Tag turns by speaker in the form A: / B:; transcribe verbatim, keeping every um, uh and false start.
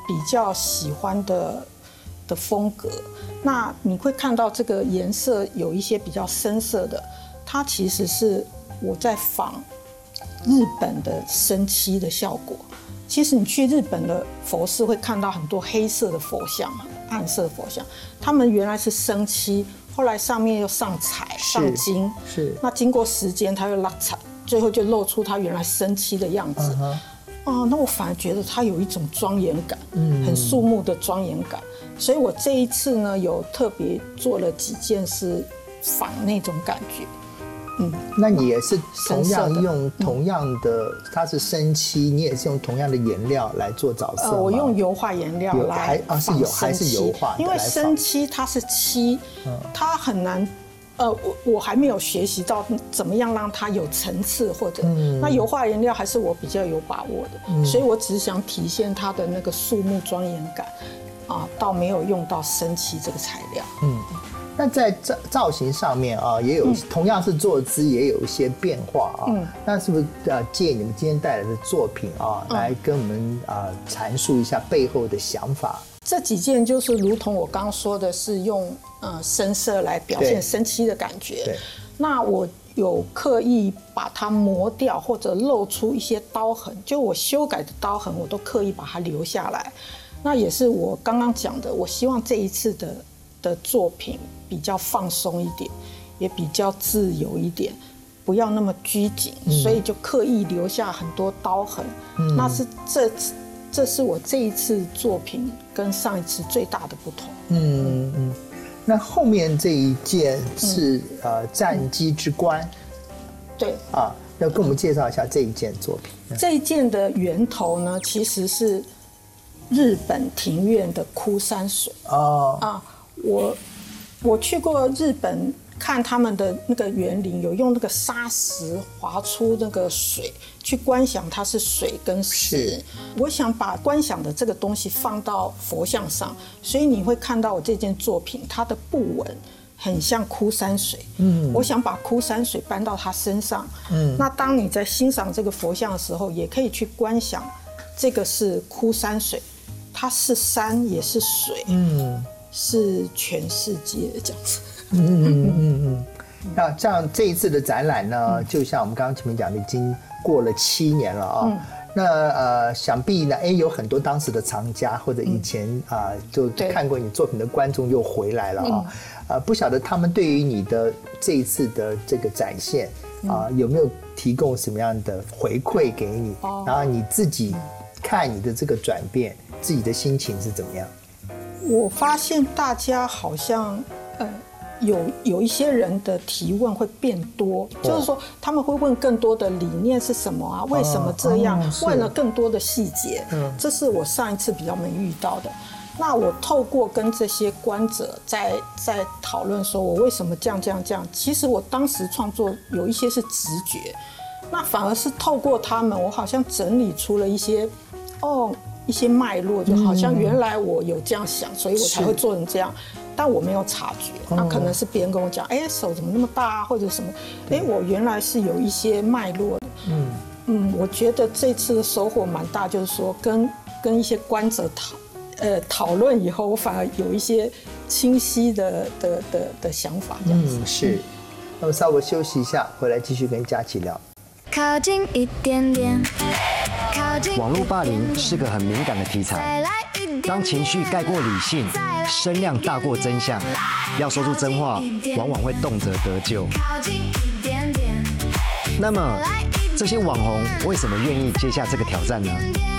A: 比较喜欢的的风格。那你会看到这个颜色有一些比较深色的，它其实是我在仿日本的生漆的效果。其实你去日本的佛寺会看到很多黑色的佛像，暗色的佛像，他们原来是生漆，后来上面又上彩上金，
B: 是
A: 那经过时间它又拉彩，最后就露出它原来生漆的样子。Uh-huh. 哦，那我反而觉得它有一种庄严感，嗯，很肃穆的庄严感。所以我这一次呢，有特别做了几件是仿那种感觉。嗯，
B: 那你也是同样用同样的，嗯、它是生漆，你也是用同样的颜料来做着色吗？呃，
A: 我用油画颜料来
B: 啊，是油还是油画？
A: 因为生漆它是漆，嗯、它很难。呃，我我还没有学习到怎么样让它有层次，或者、嗯、那油画颜料还是我比较有把握的，嗯、所以我只是想体现它的那个肃穆庄严感，啊，倒没有用到生漆这个材料。嗯，
B: 那在造造型上面啊，也有、嗯、同样是坐姿，也有一些变化啊。嗯，那是不是呃借你们今天带来的作品啊，嗯、来跟我们啊阐述一下背后的想法？
A: 这几件就是如同我刚刚说的，是用呃深色来表现生漆的感觉。那我有刻意把它磨掉，或者露出一些刀痕，就我修改的刀痕，我都刻意把它留下来。那也是我刚刚讲的，我希望这一次的的作品比较放松一点，也比较自由一点，不要那么拘谨，嗯、所以就刻意留下很多刀痕。嗯、那是这这是我这一次作品跟上一次最大的不同。
B: 嗯嗯。那后面这一件是、嗯、呃战机之冠。
A: 对
B: 啊，要跟我们介绍一下这一件作品。
A: 嗯、这一件的源头呢，其实是日本庭院的枯山水。哦啊，我我去过日本。看他们的那个园林，有用那个砂石划出那个水，去观想它是水跟石。我想把观想的这个东西放到佛像上，所以你会看到我这件作品，它的布纹很像枯山水。嗯，我想把枯山水搬到它身上。嗯，那当你在欣赏这个佛像的时候，也可以去观想，这个是枯山水，它是山也是水。嗯，是全世界这样子。嗯
B: 嗯嗯嗯，那这样这一次的展览呢，嗯、就像我们刚刚前面讲的，已经过了七年了啊。嗯、那呃，想必呢，哎，有很多当时的藏家或者以前啊、嗯呃、就看过你作品的观众又回来了啊。呃，不晓得他们对于你的这一次的这个展现啊、呃，有没有提供什么样的回馈给你？哦、然后你自己看你的这个转变，自己的心情是怎么样？
A: 我发现大家好像呃。有有一些人的提问会变多，哦、就是说他们会问更多的理念是什么啊？为什么这样？哦、问了更多的细节，嗯，这是我上一次比较没遇到的。那我透过跟这些观者在在讨论，说我为什么这样这样这样。其实我当时创作有一些是直觉，那反而是透过他们，我好像整理出了一些哦一些脉络，就好像原来我有这样想，所以我才会做成这样。但我没有察觉，那可能是别人跟我讲，哎，手怎么那么大啊，或者什么，哎，我原来是有一些脉络的。嗯嗯，我觉得这次的收获蛮大，就是说跟跟一些观者讨呃讨论以后，我反而有一些清晰的的的的想法，这样子。
B: 嗯，是。那么稍微休息一下，回来继续跟佳琪聊。
C: 靠近一点点，靠近。网络霸凌是个很敏感的题材。当情绪盖过理性，声量大过真相，要说出真话，往往会动辄得咎。那么，这些网红为什么愿意接下这个挑战呢？